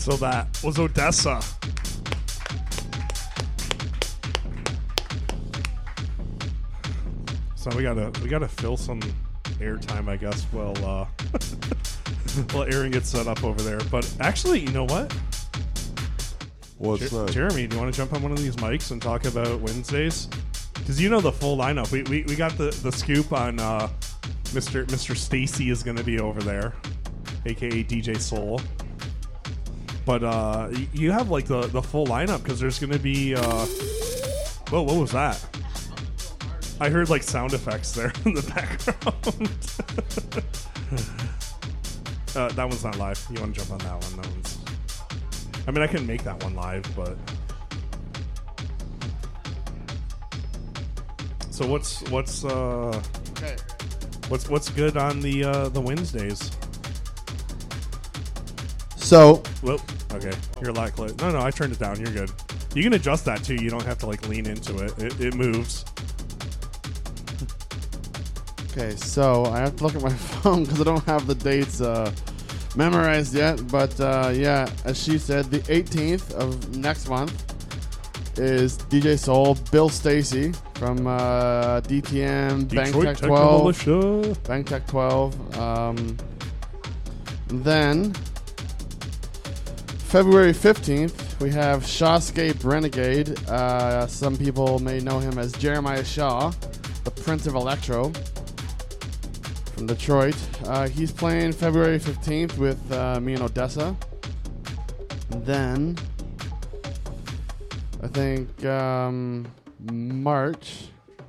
So that was Odessa. So we gotta fill some airtime, I guess. While while Aaron gets set up over there. But actually, you know what? What's that? Jeremy, do you want to jump on one of these mics and talk about Wednesdays? Because you know the full lineup. We got the scoop on Mr. Stacy is going to be over there, aka DJ Soul. But you have like the full lineup because there's going to be. Whoa, what was that? I heard like sound effects there in the background. That one's not live. You want to jump on that one? That one's. I mean, I can make that one live, but. So what's Okay. what's good on the Wednesdays? So, Whoa. Okay, you're a lot close. No, I turned it down. You're good. You can adjust that too. You don't have to like lean into it. It moves. okay, so I have to look at my phone because I don't have the dates memorized yet. But yeah, as she said, the 18th of next month is DJ Soul, Bill Stacy from DTM, Detroit Bangtech 12. Militia. Bangtech 12. Then, February 15th, we have Shawscape Renegade. Some people may know him as Jeremiah Shaw, the Prince of Electro from Detroit. He's playing February 15th with me and Odessa. And then, I think March.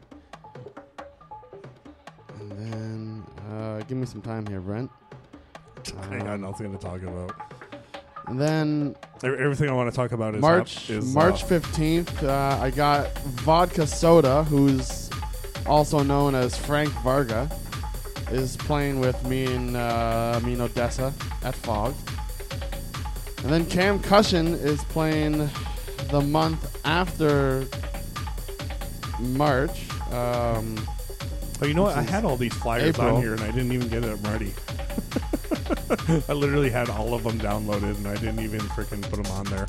And then, give me some time here, Brent. I got nothing to talk about. And then Everything I want to talk about is March 15th, I got Vodka Soda, who's also known as Frank Varga, is playing with me in Odessa at Fog. And then Cam Cushion is playing the month after March. Oh, you know what? I had all these flyers April. on here and I didn't even get them ready. I literally had all of them downloaded and I didn't even freaking put them on there.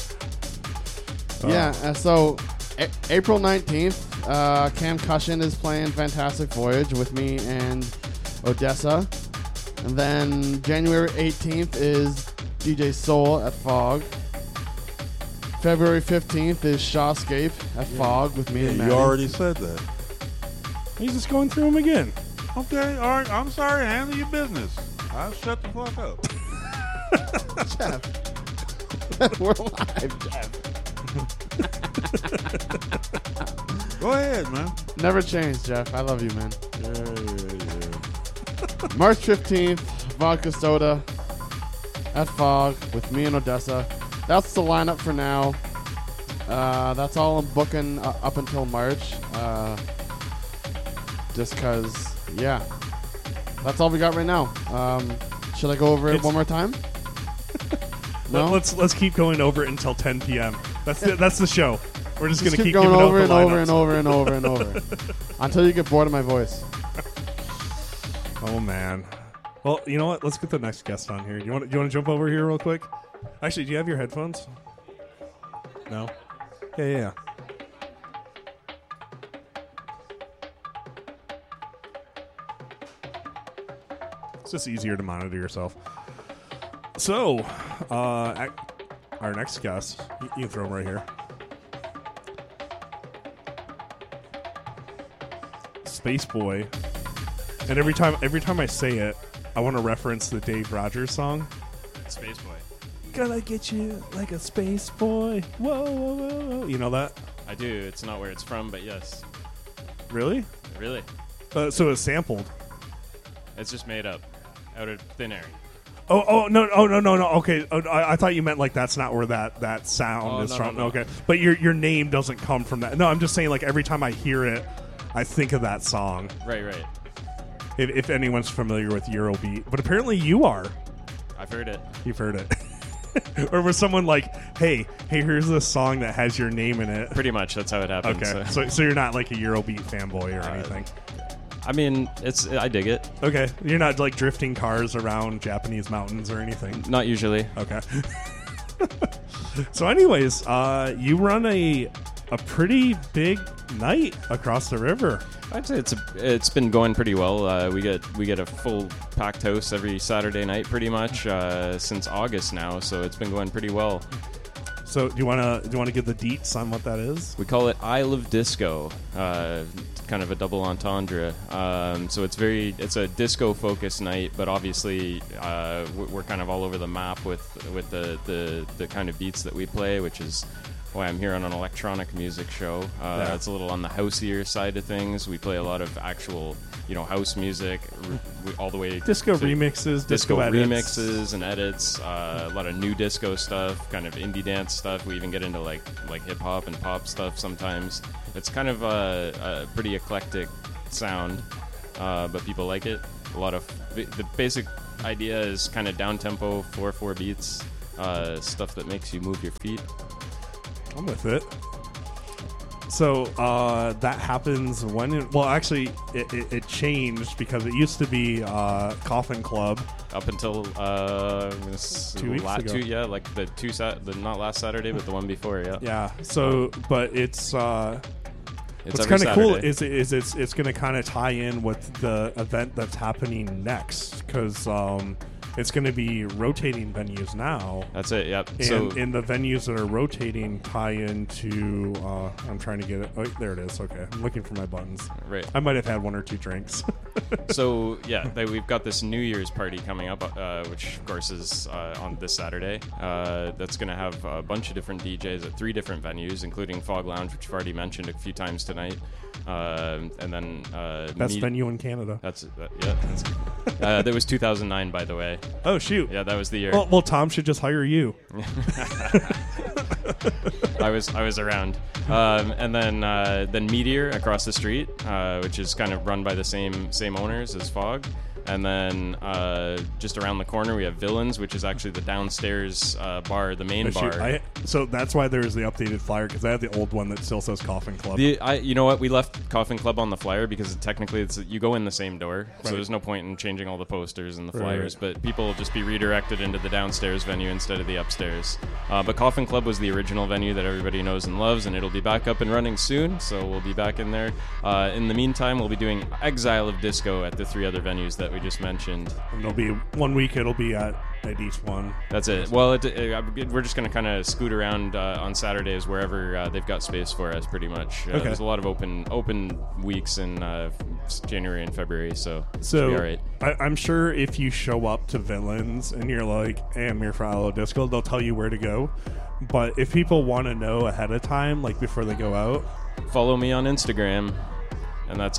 So April 19th, Cam Cushion is playing Fantastic Voyage with me and Odessa. And then January 18th is DJ Soul at Fog. February 15th is Shawscape at Fog with me and You Maddie. already said that. He's just going through them again. Okay, all right. I'm sorry. Handle your business. I'll shut the fuck up. Jeff. We're live, Jeff. Go ahead, man. Never change, Jeff. I love you, man. Yeah. March 15th, Vodka Soda at Fog with me and Odessa. That's the lineup for now. That's all I'm booking up until March. Just because, yeah. That's all we got right now. Should I go over it one more time? No? Let's keep going over it until 10 p.m. That's the show. We're just going to keep going giving over out and the over lineups. and over and over and over until you get bored of my voice. Oh man. Well, you know what? Let's get the next guest on here. You want to jump over here real quick? Actually, do you have your headphones? No. Yeah. It's just easier to monitor yourself. So, our next guest, you can throw him right here. Space Boy. And every time I say it, I want to reference the Dave Rogers song. Space Boy. Gonna get you like a space boy. Whoa, whoa, whoa, whoa. You know that? I do. It's not where it's from, but yes. Really? Really. So it's sampled. It's just made up out of thin air. No. Okay, I thought you meant like that's not where that sound is no, from. no. Okay, but your name doesn't come from that. No, I'm just saying like every time I hear it, I think of that song. Right. If anyone's familiar with Eurobeat, but apparently you are. I've heard it. You've heard it. Or was someone like, hey, here's this song that has your name in it? Pretty much. That's how it happens. Okay, so you're not like a Eurobeat fanboy or anything. I mean, I dig it. Okay, you're not like drifting cars around Japanese mountains or anything. Not usually. Okay. So, anyways, you run a pretty big night across the river. I'd say it's been going pretty well. We get a full packed house every Saturday night, pretty much since August now. So it's been going pretty well. So, do you wanna give the deets on what that is? We call it Isle of Disco, kind of a double entendre. So it's a disco focused night, but obviously we're kind of all over the map with the kind of beats that we play, which is why I'm here on an electronic music show. It's a little on the houseier side of things. We play a lot of actual, house music, all the way Disco to remixes, disco edits. remixes and edits. A lot of new disco stuff, kind of indie dance stuff. We even get into like hip hop and pop stuff sometimes. It's kind of a pretty eclectic sound, but people like it. A lot of the basic idea is kind of down tempo, 4/4 beats, stuff that makes you move your feet. I'm with it. So that happens when? Well, actually, it changed because it used to be Coffin Club Up until 2 weeks ago. Like the not last Saturday, but the one before. Yeah. Yeah. So, but it's what's every kind of cool Saturday. is it's going to kind of tie in with the event that's happening next because it's going to be rotating venues now. That's it. Yep. And the venues that are rotating tie into. I'm trying to get it. Oh, there it is. Okay, I'm looking for my buttons. Right. I might have had 1 or 2 drinks. So yeah, we've got this New Year's party coming up, which of course is on this Saturday. That's going to have a bunch of different DJs at 3 different venues, including Fog Lounge, which I've already mentioned a few times tonight, and then Best venue in Canada. That was 2009, by the way. Oh shoot! Yeah, that was the year. Well, Tom should just hire you. I was around, and then Meteor across the street, which is kind of run by the same owners as Fog, and then just around the corner we have Villains, which is actually the downstairs bar, the main bar. So that's why there's the updated flyer because I have the old one that still says Coffin Club. You know what? We left Coffin Club on the flyer because technically you go in the same door, so Right. there's no point in changing all the posters and the Right, flyers. right. But people will just be redirected into the downstairs venue instead of the upstairs. But Coffin Club was the original venue that everybody knows and loves, and it'll be back up and running soon. So we'll be back in there. In the meantime, we'll be doing Exile of Disco at the 3 other venues that we just mentioned. And there'll be 1 week it'll be at each one. That's it. Well, we're just going to kind of scoot around on Saturdays wherever they've got space for us, pretty much. Okay. There's a lot of open weeks in January and February, so it should So be all right. I'm sure if you show up to Villains and you're like, hey, I'm here for Isle of Disco, they'll tell you where to go. But if people want to know ahead of time, like before they go out, Follow me on Instagram, and that's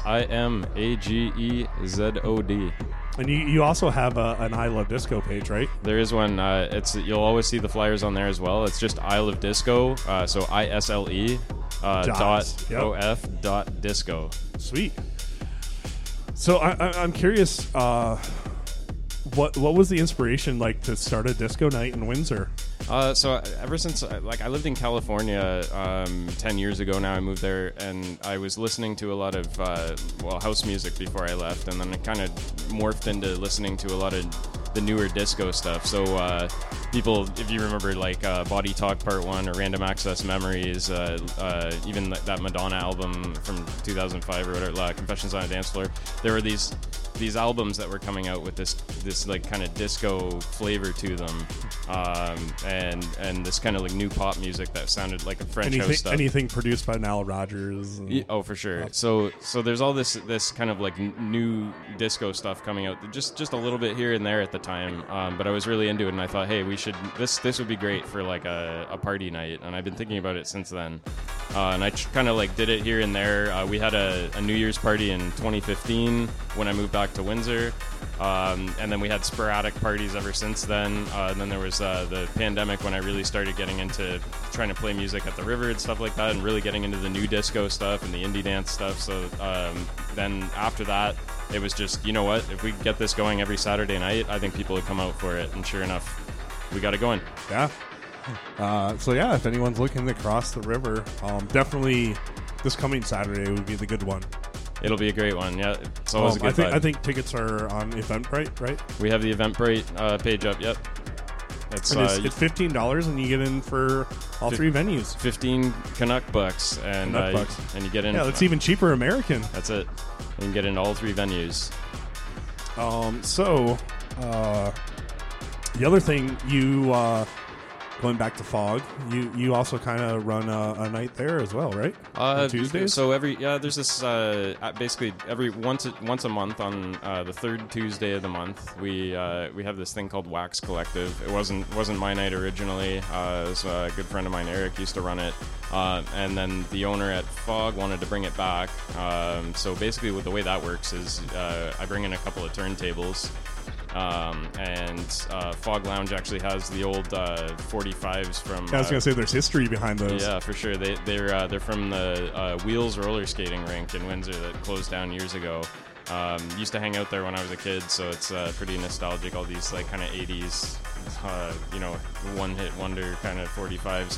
IMAGEZOD. and you also have an Isle of Disco page, right? There is one. You'll always see the flyers on there as well. It's just Isle of Disco, so ISLE Yep. .OF .disco. Sweet. So I'm curious, what was the inspiration like to start a disco night in Windsor? So ever since I lived in California 10 years ago now, I moved there, and I was listening to a lot of house music before I left, and then it kind of morphed into listening to a lot of the newer disco stuff. So people, if you remember, like Body Talk Part 1 or Random Access Memories, even that Madonna album from 2005 or whatever, Confessions on a Dance Floor, there were these albums that were coming out with this like kind of disco flavor to them, and this kind of like new pop music that sounded like a French house stuff. Anything produced by Nile Rodgers? And Oh, for sure. So there's all this kind of like new disco stuff coming out, just a little bit here and there at the time. But I was really into it, and I thought, hey, we should this would be great for like a party night, and I've been thinking about it since then. And I kind of like did it here and there. We had a New Year's party in 2015 when I moved back to Windsor, and then we had sporadic parties ever since then. And then there was the pandemic when I really started getting into trying to play music at the river and stuff like that, and really getting into the new disco stuff and the indie dance stuff. So then after that, it was just, you know what, if we get this going every Saturday night, I think people would come out for it. And sure enough, we got it going. Yeah. So yeah, if anyone's looking to cross the river, definitely this coming Saturday would be the good one. It'll be a great one. Yeah, it's always a good vibe. I think tickets are on Eventbrite, right? We have the Eventbrite page up. Yep. It's And it's $15, and you get in for all three venues. 15 Canuck bucks, and Canuck bucks. and you get in. Yeah, that's even cheaper American. That's it. You can get into all three venues. So, the other thing, you going back to Fog, you also kind of run a night there as well, right? On Tuesdays. So there's this basically every once a month on the third Tuesday of the month we have this thing called Wax Collective. It wasn't my night originally. It was a good friend of mine, Eric, used to run it, and then the owner at Fog wanted to bring it back. So basically, the way that works is I bring in a couple of turntables. And Fog Lounge actually has the old 45s from. I was gonna say there's history behind those. Yeah, for sure. They're from the Wheels roller skating rink in Windsor that closed down years ago. Used to hang out there when I was a kid, so it's pretty nostalgic. All these like kind of 80s, one-hit wonder kind of 45s.